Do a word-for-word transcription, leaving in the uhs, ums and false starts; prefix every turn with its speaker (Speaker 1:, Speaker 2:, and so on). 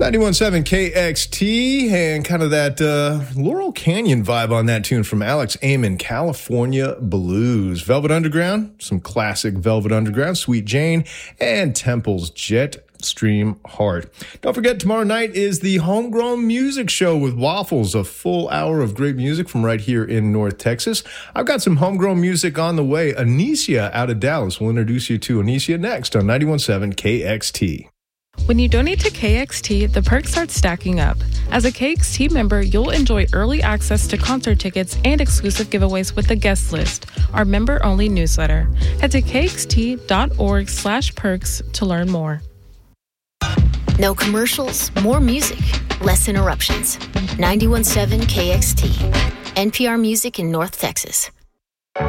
Speaker 1: ninety-one point seven K X T, and kind of that uh, Laurel Canyon vibe on that tune from Alex Amon, California Blues. Velvet Underground, some classic Velvet Underground, Sweet Jane, and Temple's Jetstream Heart. Don't forget, tomorrow night is the Homegrown Music Show with Waffles, a full hour of great music from right here in North Texas. I've got some homegrown music on the way. Anicia out of Dallas will introduce you to Anicia next on ninety-one point seven K X T.
Speaker 2: When you donate to K X T, the perks start stacking up. As a K X T member, you'll enjoy early access to concert tickets and exclusive giveaways with the guest list, our member-only newsletter. Head to kxt.org slash perks to learn more.
Speaker 3: No commercials, more music, less interruptions. ninety-one point seven K X T, N P R Music in North Texas.